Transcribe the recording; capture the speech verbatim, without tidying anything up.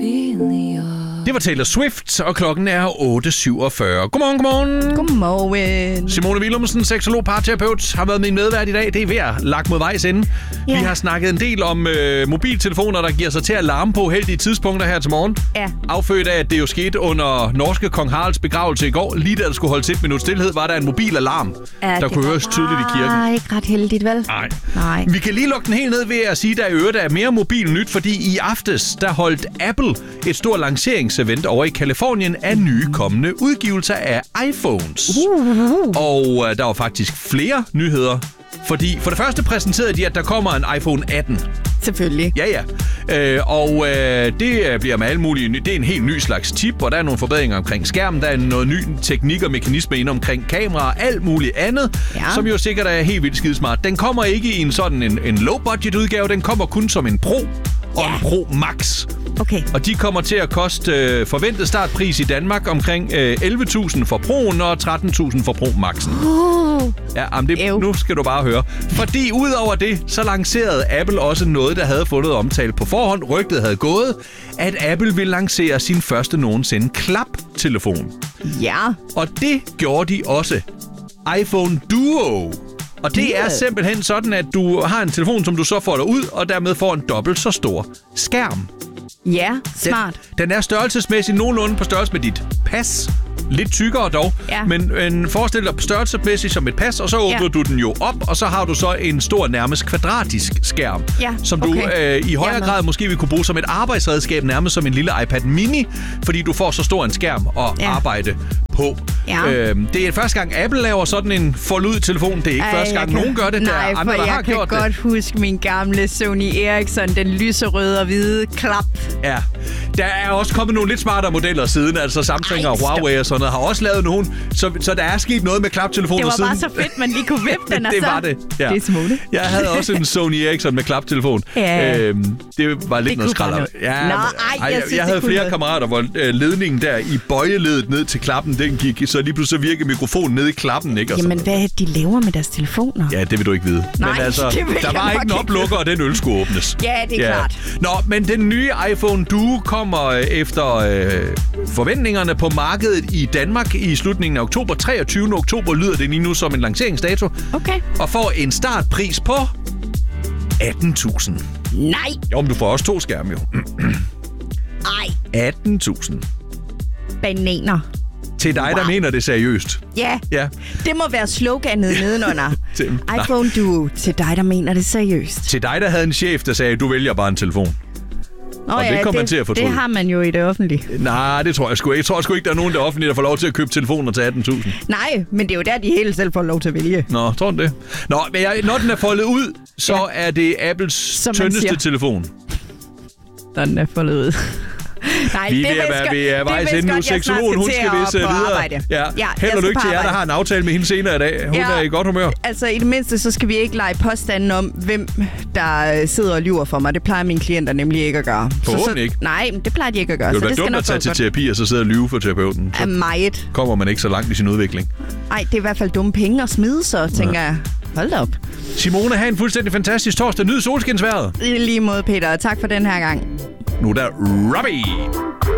Det var Taylor Swift, og klokken er otte syvogfyrre. Godmorgen, godmorgen. Godmorgen. Simone Willumsen, seksolog, parterapeut, har været min medvært i dag. Det er ved at lagt mod vejs ende. Ja. Vi har snakket en del om øh, mobiltelefoner, der giver sig til at larme på heldige tidspunkter her til morgen. Ja. Affødt af, at det jo skete under norske kong Haralds begravelse i går. Lige da der skulle holdes et minut stillhed, var der en mobilalarm, ja, der kunne høres tydeligt i kirken. Nej, ikke ret heldigt, vel? Nej. Nej. Vi kan lige lukke den helt ned ved at sige, at der i øvrigt er mere mobilnyt, fordi i aftes, der holdt Apple et stort lanceringsevent over i Californien af nye kommende udgivelser af iPhones. Uh. Og øh, der var faktisk flere nyheder, fordi for det første præsenterede de, at der kommer en iPhone atten. Selvfølgelig. Ja, ja. Øh, og øh, det bliver med alle mulige... Det er en helt ny slags chip, og der er nogle forbedringer omkring skærmen. Der er noget ny teknik og mekanisme ind omkring kamera og alt muligt andet, ja. Som jo sikkert er helt vildt skidesmart. Den kommer ikke i en sådan en, en low-budget udgave. Den kommer kun som en Pro og ja. En Pro Max. Okay. Og de kommer til at koste øh, forventet startpris i Danmark omkring øh, elleve tusind for Pro'en og tretten tusind for Pro Max'en. Uh. Ja, jamen det, nu skal du bare høre. Fordi udover det, så lancerede Apple også noget, der havde fundet omtale på forhånd. Rygtet havde gået, at Apple ville lancere sin første nogensinde klaptelefon. Ja. Og det gjorde de også. iPhone Duo. Og det yeah. er simpelthen sådan, at du har en telefon, som du så får dig ud, og dermed får en dobbelt så stor skærm. Ja, smart. Den, den er størrelsesmæssigt nogenlunde på størrelse med dit pas. Lidt tykkere dog, ja. men en forestil dig størrelsesmæssigt som et pas, og så åbner ja. Du den jo op, og så har du så en stor, nærmest kvadratisk skærm, ja. som okay. du øh, i højere Jamen. grad måske vil kunne bruge som et arbejdsredskab, nærmest som en lille iPad mini, fordi du får så stor en skærm at ja. arbejde på. Ja. Øhm, det er første gang, Apple laver sådan en fold-ud-telefon. Det er ikke Ej, første gang, kan... nogen gør det. Nej, der er andre, for der jeg har kan gjort godt det. huske min gamle Sony Ericsson, den lyserøde og hvide klap. Ja. Der er også kommet nogle lidt smartere modeller siden, altså Samsung Ej, og Huawei og sådan noget, har også lavet nogen, så, så der er sket noget med klaptelefoner siden. Det var siden. bare så fedt, man lige kunne vippe den, og det så... var det, ja. Det er smuligt. Jeg havde også en Sony Ericsson med klaptelefon. Ja. Øhm, det var lidt det noget skralder. Ja, Nå, ej, jeg, jeg, synes, jeg havde flere noget. kammerater, hvor øh, ledningen der i bøjeledet ned til klappen, den gik, så lige pludselig virkede mikrofonen ned i klappen, ikke? Og Jamen, hvad er de laver med deres telefoner? Ja, det vil du ikke vide. Nej, men altså, der var ikke en oplukker, og den øl skulle åbnes. Ja, det er ja. klart. Nå, men den nye iPhone Duo kommer efter øh, forventningerne på markedet i Danmark i slutningen af oktober. treogtyvende oktober lyder det lige nu som en lanceringsdato. Okay. Og får en startpris på atten tusind. Nej! Jo, men du får også to skærme, jo. Ej. atten tusind. Bananer. Til dig, wow. der mener det seriøst. Ja, ja. Det må være sloganet nedenunder. til, iPhone Duo. Til dig, der mener det seriøst. Til dig, der havde en chef, der sagde, du vælger bare en telefon. Nå, og ja, det kommer man det, til at fortryde. Det har man jo i det offentlige. Nej, det tror jeg sgu ikke. Jeg tror sgu ikke, der er nogen der offentlige, der får lov til at købe telefoner til atten tusind. Nej, men det er jo der, de hele selv får lov til at vælge. Nå, tror du det? Nå, men jeg, når den er foldet ud, så ja. er det Apples Som tyndeste telefon. Når den er foldet ud. Nej, vi det er ved at være vejs inden nu. Seksologen, hun skal vise videre. Ja. Ja, held og lykke til jer, der har en aftale med hende senere i dag. Hun ja, er i godt humør. Altså, i det mindste, så skal vi ikke lege påstanden om, hvem der sidder og lyver for mig. Det plejer mine klienter nemlig ikke at gøre. Forhåbentlig ikke. Nej, det plejer de ikke at gøre. Det vil være dumt at tage til terapi og så sidde og lyve for terapeuten. Så meget. Kommer man ikke så langt i sin udvikling. Nej, det er i hvert fald dumme penge at smide, så tænker ja. jeg. Hold da op. Simone, have en fuldstændig fantastisk torsdag. Nyd solskinsvejret. I lige måde, Peter. Tak for den her gang. Nu er der Robbie.